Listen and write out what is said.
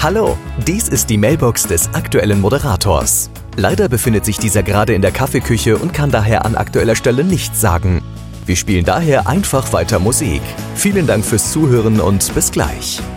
Hallo, dies ist die Mailbox des aktuellen Moderators. Leider befindet sich dieser gerade in der Kaffeeküche und kann daher an aktueller Stelle nichts sagen. Wir spielen daher einfach weiter Musik. Vielen Dank fürs Zuhören und bis gleich.